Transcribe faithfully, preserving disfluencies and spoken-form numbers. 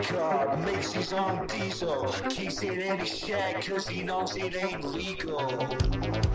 car, makes his own diesel. Keeps it in his shack cause he knows it ain't legal.